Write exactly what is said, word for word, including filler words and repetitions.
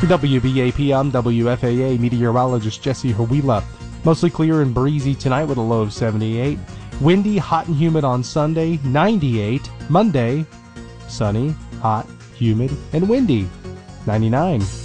For W B A P, I'm W F A A meteorologist Jesse Hawila. Mostly clear and breezy tonight with a low of seventy-eight. Windy, hot and humid on Sunday, ninety-eight. Monday, sunny, hot, humid, and windy, ninety-nine.